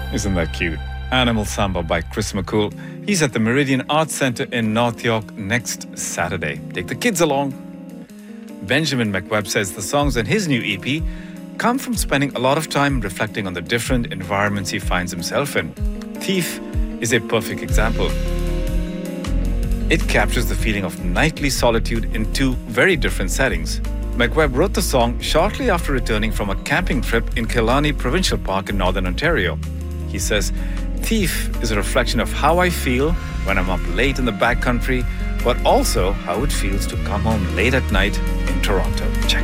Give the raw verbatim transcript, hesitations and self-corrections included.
Isn't that cute? Animal Samba by Chris McCool. He's at the Meridian Arts Center in North York next Saturday. Take the kids along. Benjamin McWebb says the songs on his new E P come from spending a lot of time reflecting on the different environments he finds himself in. Thief is a perfect example. It captures the feeling of nightly solitude in two very different settings. McWebb wrote the song shortly after returning from a camping trip in Killarney Provincial Park in Northern Ontario. He says, Thief is a reflection of how I feel when I'm up late in the backcountry, but also how it feels to come home late at night in Toronto. Check